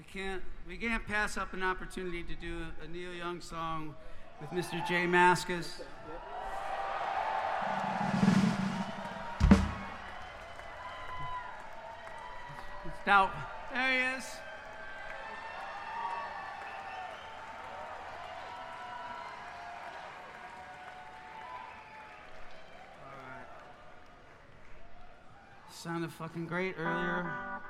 We can't pass up an opportunity to do a Neil Young song with Mr. J Mascis. It's doubt. There he is. All right. Sounded fucking great earlier.